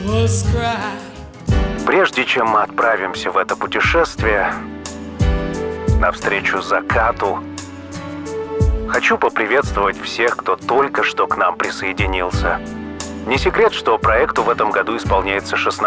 Прежде чем мы отправимся в это путешествие, навстречу закату, хочу поприветствовать всех, кто только что к нам присоединился. Не секрет, что проекту в этом году исполняется 16